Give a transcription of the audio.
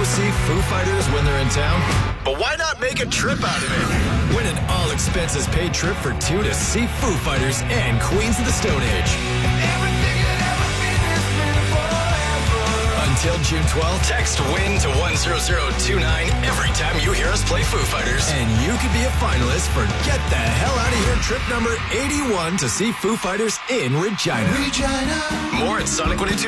see Foo Fighters when they're in town? But why not make a trip out of it? Win an all-expenses-paid trip for two to see Foo Fighters and Queens of the Stone Age. Until June 12th, text WIN to 10029 every time you hear us play Foo Fighters. And you could be a finalist for Get the Hell Out of Here trip number 81 to see Foo Fighters in Regina. More at Sonic 102.